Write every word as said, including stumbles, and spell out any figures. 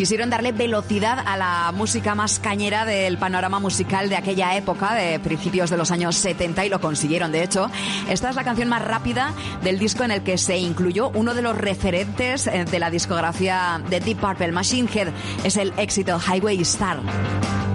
Quisieron darle velocidad a la música más cañera del panorama musical de aquella época, de principios de los años setenta, y lo consiguieron. De hecho, esta es la canción más rápida del disco en el que se incluyó uno de los referentes de la discografía de Deep Purple, Machine Head. Es el éxito Highway Star.